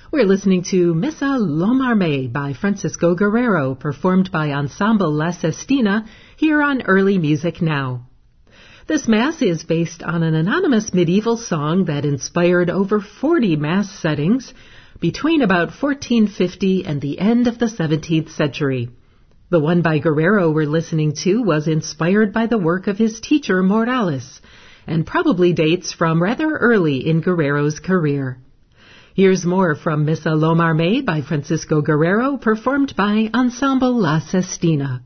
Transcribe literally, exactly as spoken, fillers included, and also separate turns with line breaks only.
We're listening to Missa Lomarme by Francisco Guerrero, performed by Ensemble La Sestina, here on Early Music Now. This Mass is based on an anonymous medieval song that inspired over forty Mass settings between about fourteen fifty and the end of the seventeenth century. The one by Guerrero we're listening to was inspired by the work of his teacher Morales, and probably dates from rather early in Guerrero's career. Here's more from Missa Lomarme by Francisco Guerrero, performed by Ensemble La Sestina.